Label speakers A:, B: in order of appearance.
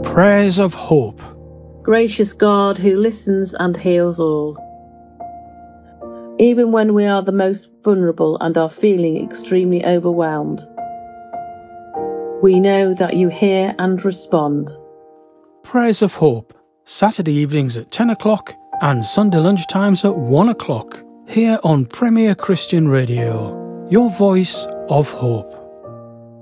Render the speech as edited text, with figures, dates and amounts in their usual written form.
A: Prayers of Hope.
B: Gracious God who listens and heals all. Even when we are the most vulnerable and are feeling extremely overwhelmed, we know that you hear and respond.
A: Prayers of Hope, Saturday evenings at 10 o'clock and Sunday lunchtimes at 1 o'clock, here on Premier Christian Radio, your voice of hope.